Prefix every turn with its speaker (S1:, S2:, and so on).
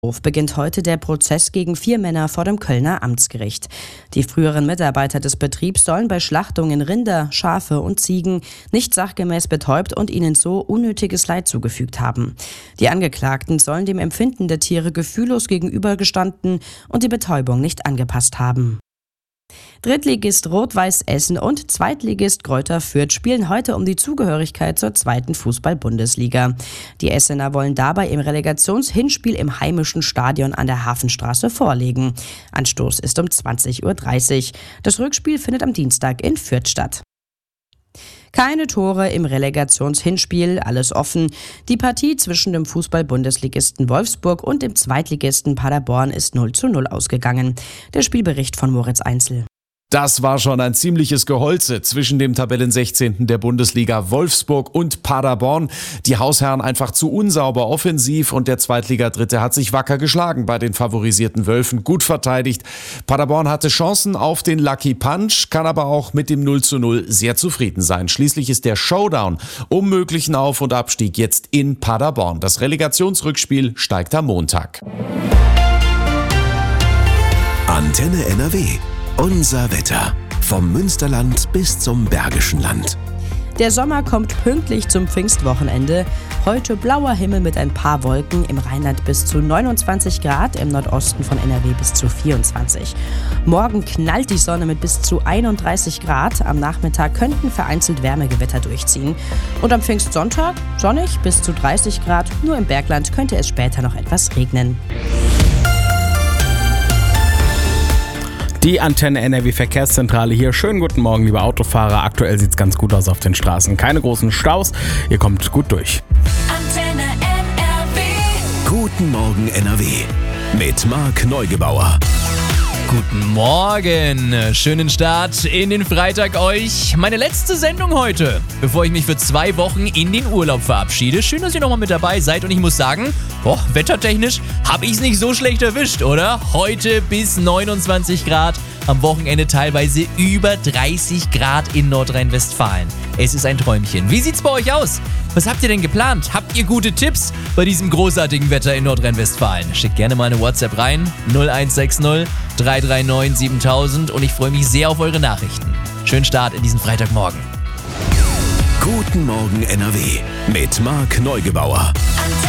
S1: Beginnt heute der Prozess gegen 4 Männer vor dem Kölner Amtsgericht. Die früheren Mitarbeiter des Betriebs sollen bei Schlachtungen Rinder, Schafe und Ziegen nicht sachgemäß betäubt und ihnen so unnötiges Leid zugefügt haben. Die Angeklagten sollen dem Empfinden der Tiere gefühllos gegenübergestanden und die Betäubung nicht angepasst haben. Drittligist Rot-Weiß Essen und Zweitligist Greuther Fürth spielen heute um die Zugehörigkeit zur 2. Fußball-Bundesliga. Die Essener wollen dabei im Relegationshinspiel im heimischen Stadion an der Hafenstraße vorlegen. Anstoß ist um 20:30 Uhr. Das Rückspiel findet am Dienstag in Fürth statt. Keine Tore im Relegationshinspiel, alles offen. Die Partie zwischen dem Fußball-Bundesligisten Wolfsburg und dem Zweitligisten Paderborn ist 0:0 ausgegangen. Der Spielbericht von Moritz Einzel.
S2: Das war schon ein ziemliches Geholze zwischen dem Tabellen 16. der Bundesliga Wolfsburg und Paderborn. Die Hausherren einfach zu unsauber offensiv und der Zweitliga-Dritte hat sich wacker geschlagen bei den favorisierten Wölfen, gut verteidigt. Paderborn hatte Chancen auf den Lucky Punch, kann aber auch mit dem 0:0 sehr zufrieden sein. Schließlich ist der Showdown um möglichen Auf- und Abstieg jetzt in Paderborn. Das Relegationsrückspiel steigt am Montag.
S3: Antenne NRW. Unser Wetter. Vom Münsterland bis zum Bergischen Land.
S1: Der Sommer kommt pünktlich zum Pfingstwochenende. Heute blauer Himmel mit ein paar Wolken, im Rheinland bis zu 29 Grad, im Nordosten von NRW bis zu 24. Morgen knallt die Sonne mit bis zu 31 Grad. Am Nachmittag könnten vereinzelt Wärmegewitter durchziehen. Und am Pfingstsonntag sonnig bis zu 30 Grad. Nur im Bergland könnte es später noch etwas regnen.
S4: Die Antenne NRW Verkehrszentrale hier. Schönen guten Morgen, liebe Autofahrer. Aktuell sieht es ganz gut aus auf den Straßen. Keine großen Staus. Ihr kommt gut durch.
S3: Antenne NRW. Guten Morgen NRW. Mit Marc Neugebauer.
S5: Guten Morgen, schönen Start in den Freitag euch. Meine letzte Sendung heute, bevor ich mich für 2 Wochen in den Urlaub verabschiede. Schön, dass ihr nochmal mit dabei seid und ich muss sagen, wettertechnisch habe ich es nicht so schlecht erwischt, oder? Heute bis 29 Grad, am Wochenende teilweise über 30 Grad in Nordrhein-Westfalen. Es ist ein Träumchen. Wie sieht's bei euch aus? Was habt ihr denn geplant? Habt ihr gute Tipps bei diesem großartigen Wetter in Nordrhein-Westfalen? Schickt gerne mal eine WhatsApp rein, 0160 339 7000 und ich freue mich sehr auf eure Nachrichten. Schönen Start in diesen Freitagmorgen.
S3: Guten Morgen NRW mit Marc Neugebauer.